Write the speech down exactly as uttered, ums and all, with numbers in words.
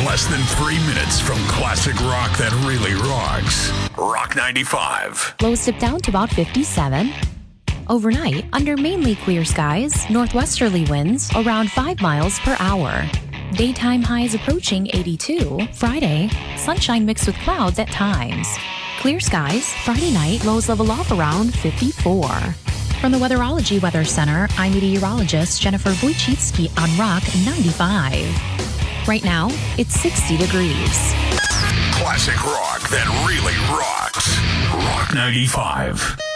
less than three minutes from classic rock that really rocks. Rock ninety-five. Lows dip down to about fifty-seven. Overnight, under mainly clear skies, northwesterly winds around five miles per hour. Daytime highs approaching eighty-two. Friday, sunshine mixed with clouds at times. Clear skies, Friday night, lows level off around fifty-four. From the Weatherology Weather Center, I'm meteorologist Jennifer Wojcicki on Rock ninety-five. Right now, it's sixty degrees. Classic rock that really rocks. Rock ninety-five.